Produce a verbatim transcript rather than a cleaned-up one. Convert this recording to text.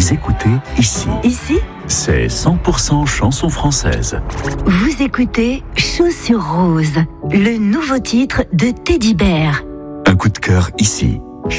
Vous écoutez ici. Ici, C'est cent pour cent chanson française. vous écoutez Chaussures Roses, le nouveau titre de Teddy Bear. Un coup de cœur ici.